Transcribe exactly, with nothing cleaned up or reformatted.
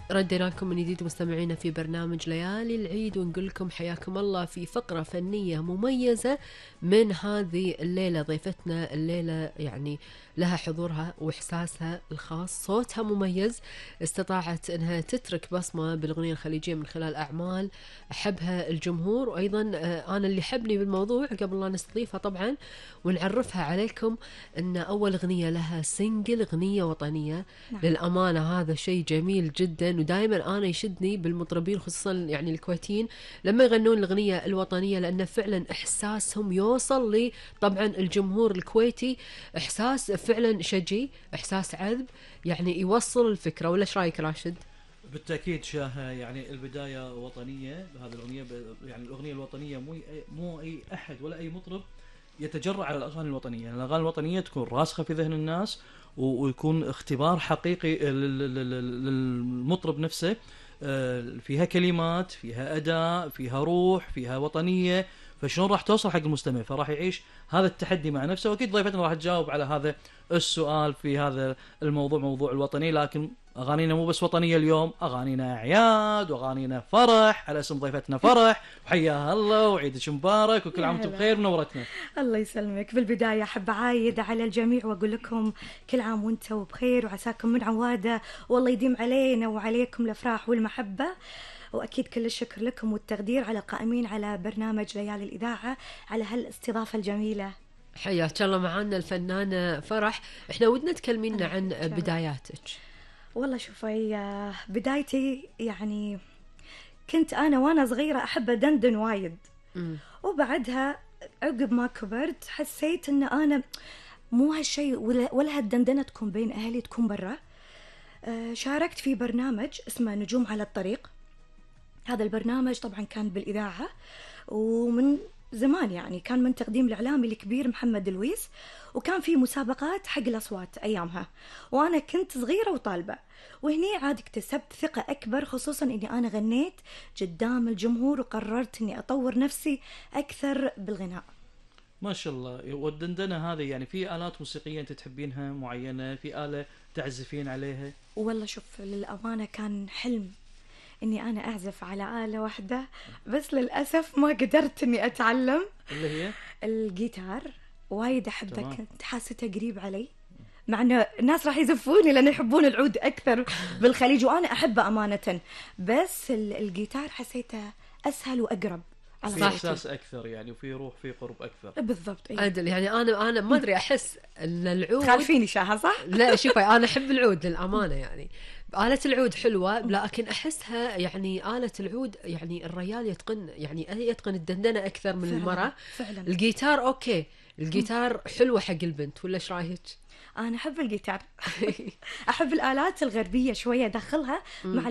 ردنا لكم من جديد مستمعينا في برنامج ليالي العيد، ونقول لكم حياكم الله في فقرة فنية مميزة من هذه الليلة. ضيفتنا الليلة يعني لها حضورها وإحساسها الخاص، صوتها مميز، استطاعت أنها تترك بصمة بالأغنية الخليجية من خلال أعمال أحبها الجمهور. وأيضا أنا اللي حبني بالموضوع قبل لا نستضيفها طبعا ونعرفها عليكم أن أول أغنية لها سنجل، أغنية وطنية. نعم. للأمانة هذا شيء جميل جدا، ودائما أنا يشدني بالمطربين خصوصا يعني الكويتيين لما يغنون الأغنية الوطنية، لأن فعلا إحساسهم يوصل لي طبعا الجمهور الكويتي، إحساس فعلا شجي، إحساس عذب، يعني يوصل الفكرة. ولا إيش رأيك راشد؟ بالتأكيد شاه، يعني البداية وطنية بهذه الأغنية، يعني الأغنية الوطنية مو مو أي أحد ولا أي مطرب يتجرأ على الأغاني الوطنية. يعني الأغاني الوطنية تكون راسخة في ذهن الناس ويكون اختبار حقيقي للمطرب نفسه، فيها كلمات، فيها أداء، فيها روح، فيها وطنية، فشلون راح توصل حق المستمع؟ فراح يعيش هذا التحدي مع نفسه. وأكيد ضيفتنا راح تجاوب على هذا السؤال في هذا الموضوع، موضوع الوطني. لكن أغانينا مو بس وطنية اليوم، أغانينا أعياد وأغانينا فرح على اسم ضيفتنا فرح، وحياها الله وعيدك مبارك وكل عام وانتم بخير، منورتنا. الله يسلمك. بالبداية أحب أعايد على الجميع وأقول لكم كل عام وانتم بخير وعساكم من عوادة، والله يديم علينا وعليكم الأفراح والمحبة. وأكيد كل الشكر لكم والتقدير على قائمين على برنامج ليالي الإذاعة على هالاستضافة الجميلة. حياك الله. معنا الفنانة فرح، احنا ودنا تكلمينا عن بداياتك. والله شوفي، بدايتي يعني كنت أنا وأنا صغيرة أحب أدندن وايد، م. وبعدها عقب ما كبرت حسيت أن أنا مو هالشيء ولا, ولا هالدندنة تكون بين أهلي، تكون برا. آه شاركت في برنامج اسمه نجوم على الطريق. هذا البرنامج طبعا كان بالإذاعة ومن زمان، يعني كان من تقديم الإعلامي الكبير محمد لويس، وكان في مسابقات حق الأصوات أيامها، وأنا كنت صغيرة وطالبة. وهني عاد اكتسبت ثقة أكبر، خصوصا أني أنا غنيت قدام الجمهور وقررت أني أطور نفسي أكثر بالغناء. ما شاء الله. والدندنة هذه يعني في آلات موسيقية أنت تحبينها معينة؟ في آلة تعزفين عليها؟ والله شوف، للأمانة كان حلم اني انا اعزف على آلة واحدة، بس للأسف ما قدرت اني اتعلم. اللي هي الجيتار. وايد احبه، كنت حاسته قريب علي، مع انه الناس راح يزفوني لان يحبون العود اكثر بالخليج وانا احبه امانة، بس الجيتار حسيته اسهل واقرب، في احساس اكثر يعني، وفي روح، في قرب اكثر. بالضبط. أيه. عدل يعني انا انا ما ادري، احس ان العود تخالفيني شاهة صح؟ لا شوفي، انا احب العود للامانه، يعني آلة العود حلوة، لكن أحسها يعني آلة العود يعني الرجال يتقن، يعني يتقن الدندنة أكثر من المرأة. فعلا. الجيتار أوكي، الجيتار حلوة حق البنت، ولا إيش رايك؟ أنا أحب الجيتار. أحب الآلات الغربية شوية أدخلها مع